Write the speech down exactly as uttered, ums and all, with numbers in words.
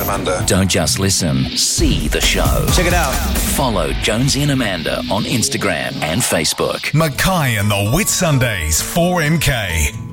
and Amanda. Don't just listen, see the show. Check it out. Follow Jonesy and Amanda on Instagram and Facebook. Mackay and the Whitsundays, four M K.